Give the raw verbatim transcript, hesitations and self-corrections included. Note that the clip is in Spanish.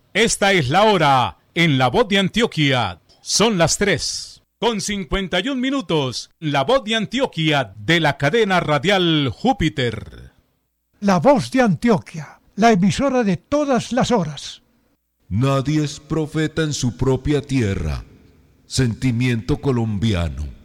Esta es la hora en La Voz de Antioquia. Son las tres con cincuenta y un minutos. La Voz de Antioquia de la cadena radial Júpiter. La Voz de Antioquia, la emisora de todas las horas. Nadie es profeta en su propia tierra. Sentimiento colombiano.